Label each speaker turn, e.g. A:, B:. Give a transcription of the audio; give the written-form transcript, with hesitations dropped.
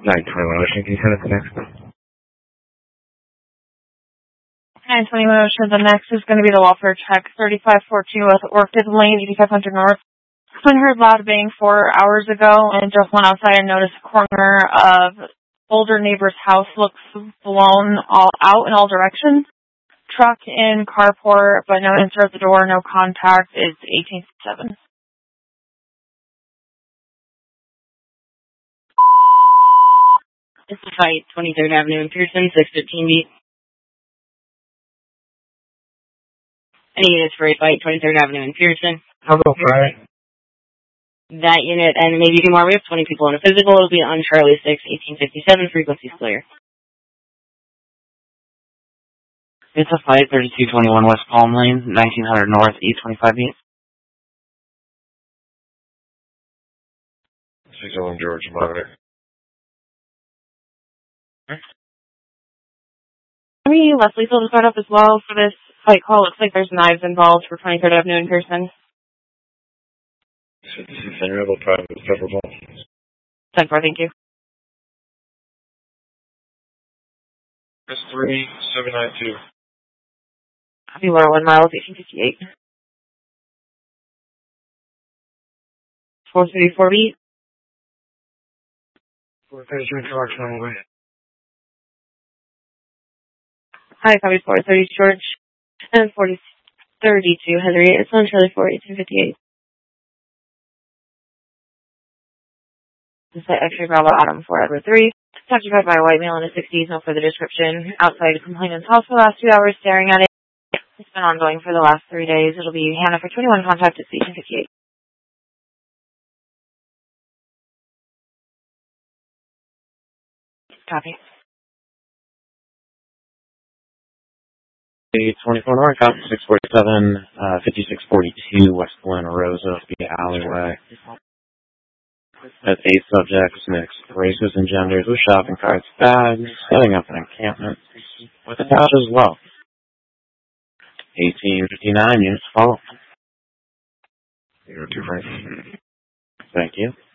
A: 921 Ocean, can you send it to next?
B: 921 Ocean, the next is going to be the welfare check, 3542 with Orchid Lane, 8500 North. When heard loud bang 4 hours ago and just went outside and noticed a corner of older neighbor's house looks blown all out in all directions. Truck in carport, but no answer at the door, no contact. Is 1857.
C: This is Fight, 23rd Avenue in Pearson, 615 beat. Any units for a Fight, 23rd Avenue in Pearson.
A: I'll go for it.
C: That unit, and maybe you can more. We have 20 people in a physical. It'll be on Charlie 6, 1857, frequency clear.
D: It's a Fight, 3221 West Palm Lane, 1900 North, 825 beat.
A: 601 George, monitor.
B: How many Leslie Field is got up as well for this fight call? Looks like there's knives involved for 23rd Avenue in Pearson.
A: 56 Rebel Private, several balls.
B: 10-4, thank you.
A: S3792.
B: Happy Laura 1 miles, 1858. 434 beat.
A: 433 George, on the way.
B: Hi, copy 430 George. And 4032 Henry. It's on Charlie 4, 1858. This is X-ray Bravo Adam 4 Edward 3. Occupied by a white male in his 60s, no further description. Outside the complainant's house for the last 2 hours staring at it. It's been ongoing for the last 3 days. It'll be Hannah for 21 contact at 1858. Copy.
D: 24 North, out 647, 5642 West Glen Rosa, via alleyway. That's 8 subjects, mixed races and genders with shopping carts, bags, setting up an encampment with a couch as well. 1859 units follow.
A: 02 Frank.
D: Thank you.